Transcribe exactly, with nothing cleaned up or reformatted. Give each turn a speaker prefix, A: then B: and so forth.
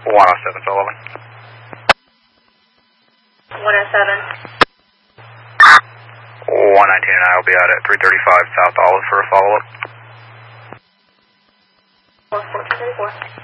A: one oh seven Sullivan.
B: one oh seven.
A: one nineteen and I will be out at three thirty-five South Olive for a follow-up.
B: four fourteen thirty-four.